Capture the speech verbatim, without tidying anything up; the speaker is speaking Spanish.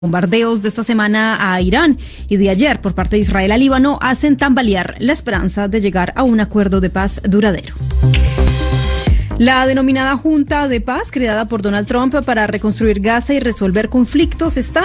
Bombardeos de esta semana a Irán y de ayer por parte de Israel a Líbano hacen tambalear la esperanza de llegar a un acuerdo de paz duradero. La denominada Junta de Paz, creada por Donald Trump para reconstruir Gaza y resolver conflictos, está